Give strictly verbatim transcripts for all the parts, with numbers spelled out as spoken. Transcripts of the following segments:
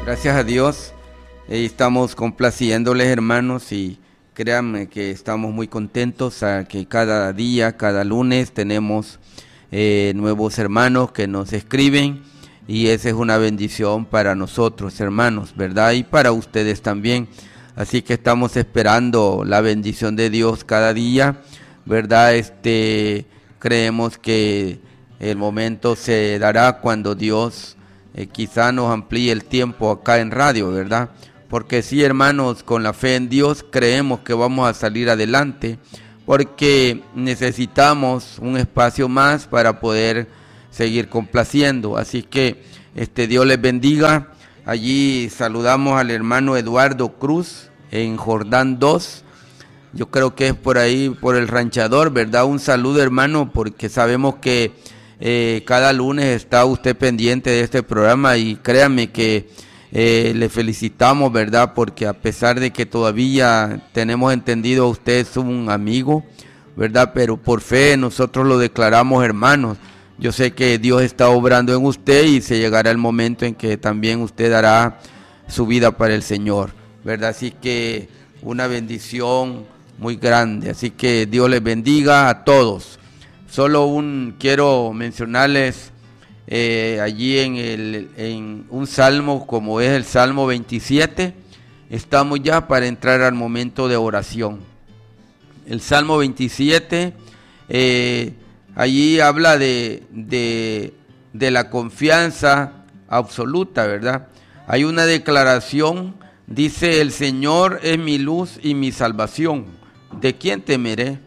Gracias a Dios, eh, estamos complaciéndoles, hermanos, y créanme que estamos muy contentos a que cada día, cada lunes tenemos eh, nuevos hermanos que nos escriben, y esa es una bendición para nosotros, hermanos, ¿verdad? Y para ustedes también. Así que estamos esperando la bendición de Dios cada día, ¿verdad? Este, creemos que el momento se dará cuando Dios eh, quizá nos amplíe el tiempo acá en radio, ¿verdad? Porque sí, hermanos, con la fe en Dios creemos que vamos a salir adelante, porque necesitamos un espacio más para poder seguir complaciendo. Así que este, Dios les bendiga. Allí saludamos al hermano Eduardo Cruz en Jordán dos. Yo creo que es por ahí, por el ranchador, ¿verdad? Un saludo, hermano, porque sabemos que eh, cada lunes está usted pendiente de este programa, y créanme que eh, le felicitamos, ¿verdad? Porque a pesar de que todavía tenemos entendido, usted es un amigo, ¿verdad? Pero por fe nosotros lo declaramos hermanos. Yo sé que Dios está obrando en usted, y se llegará el momento en que también usted dará su vida para el Señor, ¿verdad? Así que una bendición muy grande. Así que Dios les bendiga a todos. Solo un quiero mencionarles eh, allí en, el, en un salmo como es el Salmo veintisiete. Estamos ya para entrar al momento de oración. El Salmo veintisiete, eh, allí habla de, de, de la confianza absoluta, ¿verdad? Hay una declaración, dice: el Señor es mi luz y mi salvación, ¿de quién temeré?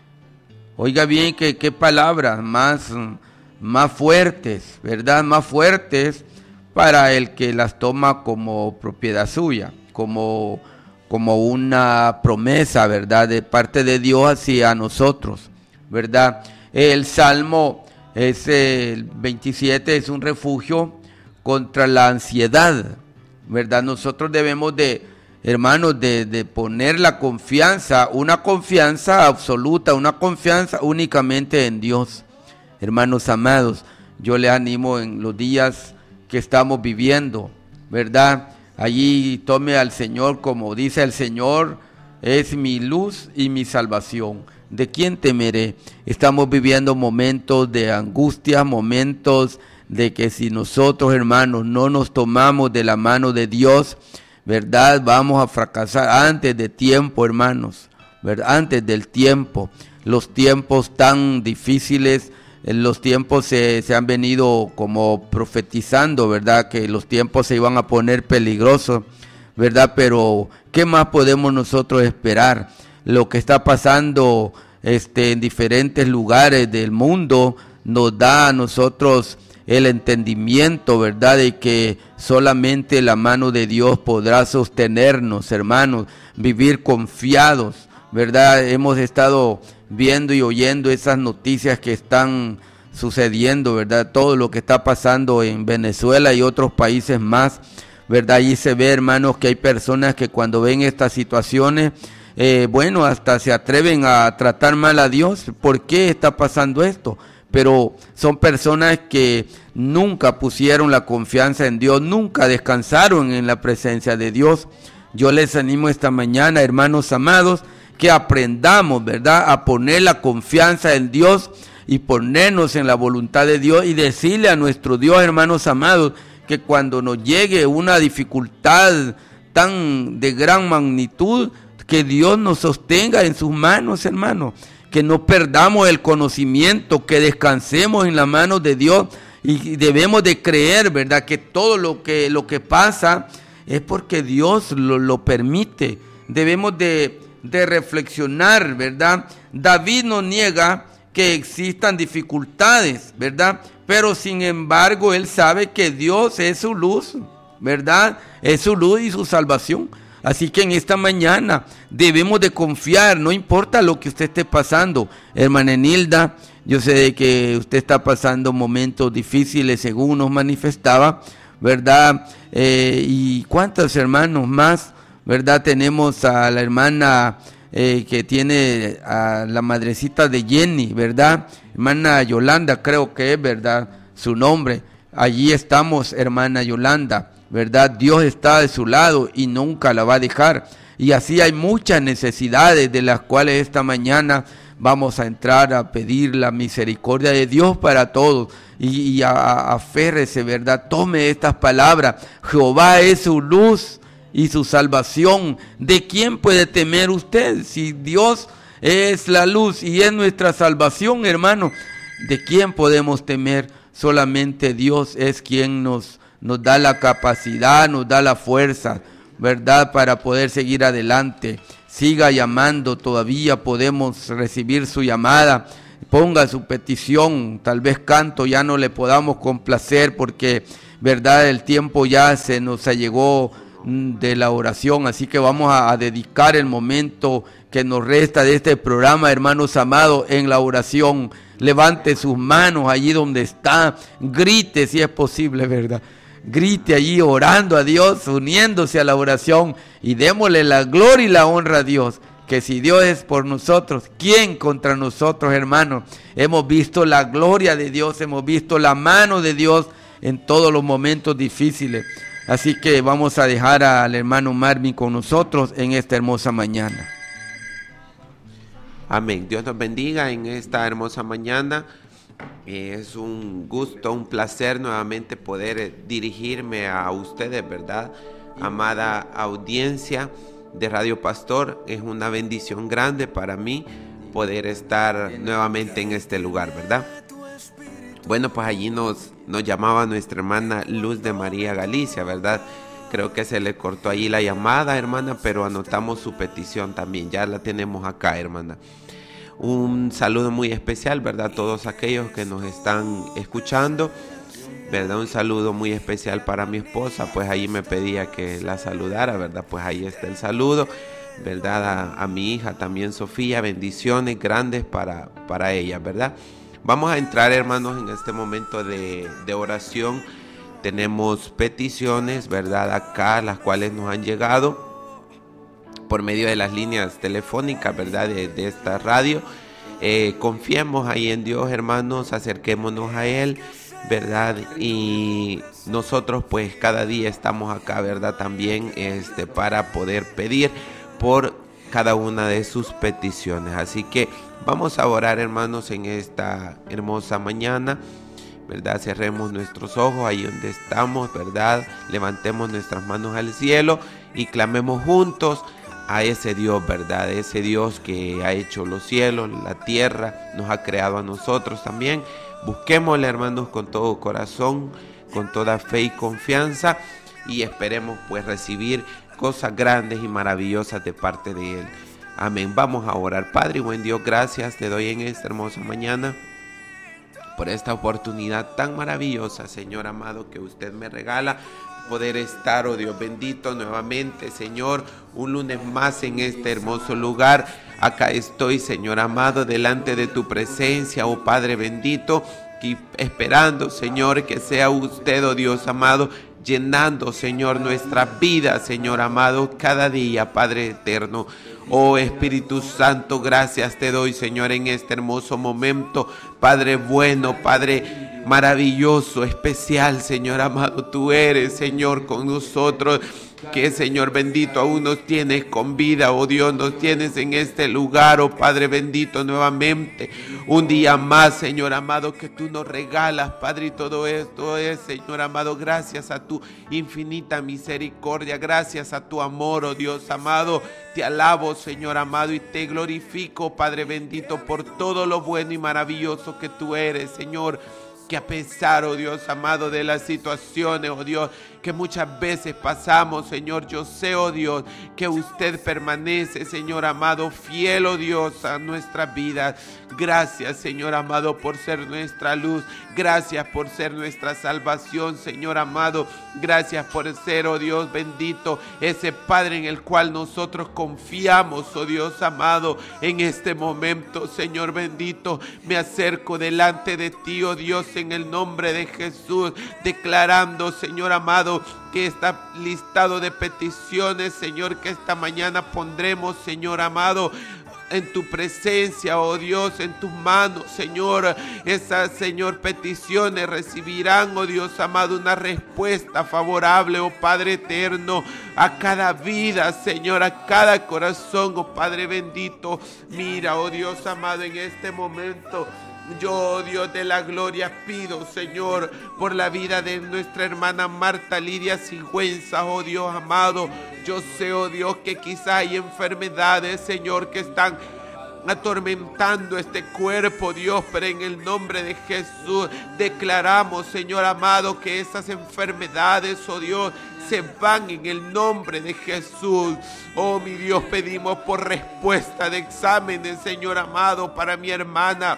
Oiga bien, que qué palabras más, más fuertes, ¿verdad? Más fuertes para el que las toma como propiedad suya, como, como una promesa, ¿verdad? De parte de Dios hacia nosotros, ¿verdad? El Salmo es el veintisiete, es un refugio contra la ansiedad, ¿verdad? Nosotros debemos de, hermanos, de, de poner la confianza, una confianza absoluta, una confianza únicamente en Dios. Hermanos amados, yo les animo en los días que estamos viviendo, ¿verdad? Allí tome al Señor, como dice el Señor, es mi luz y mi salvación. ¿De quién temeré? Estamos viviendo momentos de angustia, momentos de que si nosotros, hermanos, no nos tomamos de la mano de Dios, ¿verdad? Vamos a fracasar antes de tiempo, hermanos, ¿verdad? Antes del tiempo. Los tiempos tan difíciles, los tiempos se, se han venido como profetizando, ¿verdad? Que los tiempos se iban a poner peligrosos, ¿verdad? Pero ¿qué más podemos nosotros esperar? Lo que está pasando este, en diferentes lugares del mundo nos da a nosotros el entendimiento, ¿verdad? De que solamente la mano de Dios podrá sostenernos, hermanos, vivir confiados, ¿verdad? Hemos estado viendo y oyendo esas noticias que están sucediendo, ¿verdad? Todo lo que está pasando en Venezuela y otros países más, ¿verdad? Allí se ve, hermanos, que hay personas que cuando ven estas situaciones, eh, bueno, hasta se atreven a tratar mal a Dios. ¿Por qué está pasando esto? Pero son personas que nunca pusieron la confianza en Dios, nunca descansaron en la presencia de Dios. Yo les animo esta mañana, hermanos amados, que aprendamos, ¿verdad?, a poner la confianza en Dios y ponernos en la voluntad de Dios, y decirle a nuestro Dios, hermanos amados, que cuando nos llegue una dificultad tan de gran magnitud, que Dios nos sostenga en sus manos, hermanos. Que no perdamos el conocimiento, que descansemos en la mano de Dios, y debemos de creer, ¿verdad?, que todo lo que, lo que pasa es porque Dios lo, lo permite. Debemos de, de reflexionar, ¿verdad? David no niega que existan dificultades, ¿verdad? Pero sin embargo él sabe que Dios es su luz, ¿verdad? Es su luz y su salvación. Así que en esta mañana debemos de confiar, no importa lo que usted esté pasando. Hermana Nilda, yo sé de que usted está pasando momentos difíciles, según nos manifestaba, ¿verdad? Eh, y cuántos hermanos más, ¿verdad? Tenemos a la hermana eh, que tiene a la madrecita de Jenny, ¿verdad? Hermana Yolanda, creo que es, ¿verdad?, su nombre. Allí estamos, hermana Yolanda, ¿verdad? Dios está de su lado y nunca la va a dejar. Y así hay muchas necesidades de las cuales esta mañana vamos a entrar a pedir la misericordia de Dios para todos. Y, y a, a, aférrese, ¿verdad? Tome estas palabras. Jehová es su luz y su salvación. ¿De quién puede temer usted? Si Dios es la luz y es nuestra salvación, hermano, ¿de quién podemos temer? Solamente Dios es quien nos, nos da la capacidad, nos da la fuerza, ¿verdad? Para poder seguir adelante. Siga llamando, todavía podemos recibir su llamada. Ponga su petición, tal vez canto ya no le podamos complacer porque, ¿verdad? El tiempo ya se nos allegó de la oración, así que vamos a, a dedicar el momento que nos resta de este programa, hermanos amados, en la oración. Levante sus manos allí donde está, grite si es posible, ¿verdad? Grite allí orando a Dios, uniéndose a la oración y démosle la gloria y la honra a Dios. Que si Dios es por nosotros, ¿quién contra nosotros, hermanos? Hemos visto la gloria de Dios, hemos visto la mano de Dios en todos los momentos difíciles. Así que vamos a dejar al hermano Marvin con nosotros en esta hermosa mañana. Amén. Dios nos bendiga en esta hermosa mañana. Es un gusto, un placer nuevamente poder dirigirme a ustedes, ¿verdad? Amada audiencia de Radio Pastor, es una bendición grande para mí poder estar nuevamente en este lugar, ¿verdad? Bueno, pues allí nos, nos llamaba nuestra hermana Luz de María Galicia, ¿verdad? Creo que se le cortó allí la llamada, hermana, pero anotamos su petición también, ya la tenemos acá, hermana. Un saludo muy especial, ¿verdad? A todos aquellos que nos están escuchando, ¿verdad? Un saludo muy especial para mi esposa, pues ahí me pedía que la saludara, ¿verdad? Pues ahí está el saludo, ¿verdad? A, a mi hija también, Sofía, bendiciones grandes para, para ella, ¿verdad? Vamos a entrar, hermanos, en este momento de, de oración. Tenemos peticiones, ¿verdad? Acá, las cuales nos han llegado por medio de las líneas telefónicas, ¿verdad? De, de esta radio. Eh, confiemos ahí en Dios, hermanos, acerquémonos a Él, ¿verdad? Y nosotros pues cada día estamos acá, ¿verdad? También este, para poder pedir por cada una de sus peticiones. Así que vamos a orar, hermanos, en esta hermosa mañana, ¿verdad? Cerremos nuestros ojos ahí donde estamos, ¿verdad? Levantemos nuestras manos al cielo y clamemos juntos a ese Dios, ¿verdad? Ese Dios que ha hecho los cielos, la tierra, nos ha creado a nosotros también. Busquémosle, hermanos, con todo corazón, con toda fe y confianza, y esperemos pues recibir cosas grandes y maravillosas de parte de Él. Amén. Vamos a orar. Padre y buen Dios, gracias te doy en esta hermosa mañana por esta oportunidad tan maravillosa, Señor amado, que usted me regala, poder estar, oh Dios bendito, nuevamente, Señor, un lunes más en este hermoso lugar. Acá estoy, Señor amado, delante de tu presencia, oh Padre bendito, y esperando, Señor, que sea usted, oh Dios amado, llenando, Señor, nuestra vida, Señor amado, cada día, Padre eterno. Oh Espíritu Santo, gracias te doy, Señor, en este hermoso momento, Padre bueno, Padre maravilloso, especial, Señor amado, tú eres, Señor, con nosotros, que, Señor bendito, aún nos tienes con vida, oh Dios, nos tienes en este lugar, oh Padre bendito, nuevamente, un día más, Señor amado, que tú nos regalas, Padre, y todo esto es, Señor amado, gracias a tu infinita misericordia, gracias a tu amor, oh Dios amado, te alabo, Señor amado, y te glorifico, Padre bendito, por todo lo bueno y maravilloso que tú eres, Señor. Que a pesar, oh Dios amado, de las situaciones, oh Dios, que muchas veces pasamos, Señor, yo sé, oh Dios, que usted permanece, Señor amado, fiel, oh Dios, a nuestras vidas. Gracias, Señor amado, por ser nuestra luz. Gracias por ser nuestra salvación, Señor amado. Gracias por ser, oh Dios bendito, ese Padre en el cual nosotros confiamos, oh Dios amado. En este momento, Señor bendito, me acerco delante de ti, oh Dios, en el nombre de Jesús, declarando, Señor amado, que está listado de peticiones, Señor, que esta mañana pondremos, Señor amado, en tu presencia, oh Dios, en tus manos, Señor. Esas, Señor, peticiones recibirán, oh Dios amado, una respuesta favorable, oh Padre eterno, a cada vida, Señor, a cada corazón, oh Padre bendito. Mira, oh Dios amado, en este momento yo, Dios de la gloria, pido, Señor, por la vida de nuestra hermana Marta Lidia Sigüenza, oh Dios amado. Yo sé, oh Dios, que quizá hay enfermedades, Señor, que están atormentando este cuerpo, Dios, pero en el nombre de Jesús declaramos, Señor amado, que esas enfermedades, oh Dios, se van en el nombre de Jesús. Oh mi Dios, pedimos por respuesta de exámenes, Señor amado, para mi hermana.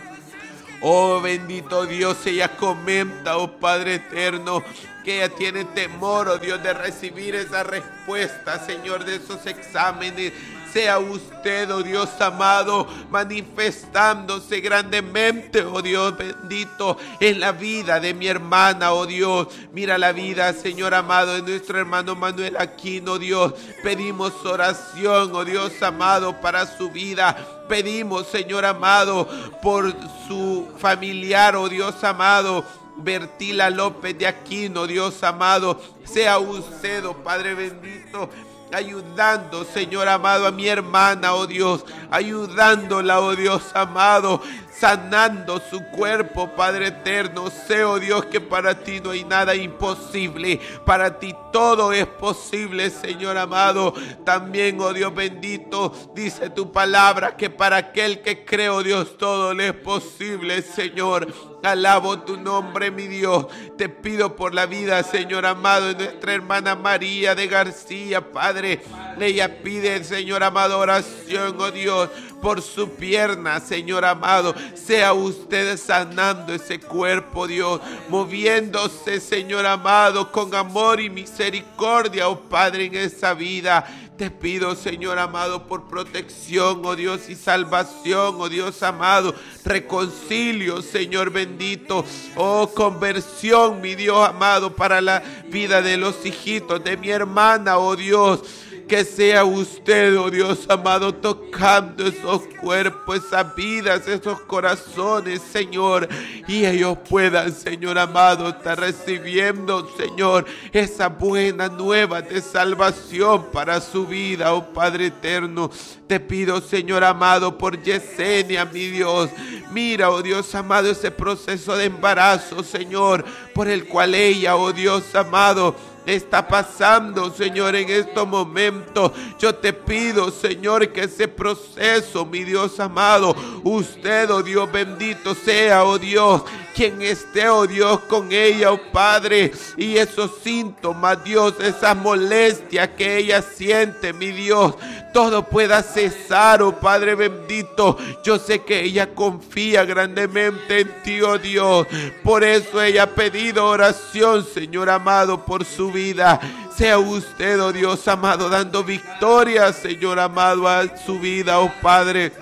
Oh bendito Dios, ella comenta, oh Padre eterno, que ella tiene temor, oh Dios, de recibir esa respuesta, Señor, de esos exámenes. Sea usted, oh Dios amado, manifestándose grandemente, oh Dios bendito, en la vida de mi hermana, oh Dios. Mira la vida, Señor amado, de nuestro hermano Manuel Aquino, Dios. Pedimos oración, oh Dios amado, para su vida. Pedimos, Señor amado, por su familiar, oh Dios amado, Bertila López de Aquino, Dios amado. Sea usted, oh Padre bendito, ayudando, Señor amado, a mi hermana, oh Dios, ayudándola, oh Dios amado, sanando su cuerpo, Padre eterno. Sé, oh Dios, que para ti no hay nada imposible, para ti todo es posible, Señor amado. También, oh Dios bendito, dice tu palabra que para aquel que cree, oh Dios, todo le es posible, Señor. Alabo tu nombre, mi Dios. Te pido por la vida, Señor amado, de nuestra hermana María de García, Padre. Ella pide, Señor amado, oración, oh Dios, por su pierna, Señor amado. Sea usted sanando ese cuerpo, Dios, moviéndose, Señor amado, con amor y misericordia, oh Padre, en esa vida. Te pido, Señor amado, por protección, oh Dios, y salvación, oh Dios amado. Reconcilio, Señor bendito. Oh, conversión, mi Dios amado, para la vida de los hijitos de mi hermana, oh Dios. Que sea usted, oh Dios amado, tocando esos cuerpos, esas vidas, esos corazones, Señor. Y ellos puedan, Señor amado, estar recibiendo, Señor, esa buena nueva de salvación para su vida, oh Padre eterno. Te pido, Señor amado, por Yesenia, mi Dios. Mira, oh Dios amado, ese proceso de embarazo, Señor, por el cual ella, oh Dios amado, está pasando, Señor, en estos momentos. Yo te pido, Señor, que ese proceso, mi Dios amado, usted, oh Dios bendito, sea, oh Dios, quien esté, oh Dios, con ella, oh Padre, y esos síntomas, Dios, esas molestias que ella siente, mi Dios, todo pueda cesar, oh Padre bendito. Yo sé que ella confía grandemente en ti, oh Dios. Por eso ella ha pedido oración, Señor amado, por su vida. Sea usted, oh Dios amado, dando victoria, Señor amado, a su vida, oh Padre.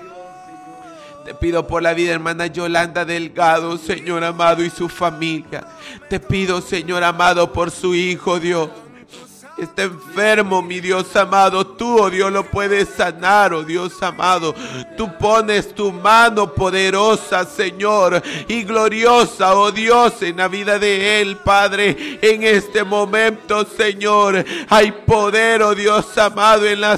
Te pido por la vida, hermana Yolanda Delgado, Señor amado, y su familia. Te pido, Señor amado, por su hijo, Dios. Está enfermo, mi Dios amado. Tú, oh Dios, lo puedes sanar, oh Dios amado. Tú pones tu mano poderosa, Señor, y gloriosa, oh Dios, en la vida de él, Padre. En este momento, Señor, hay poder, oh Dios amado, en la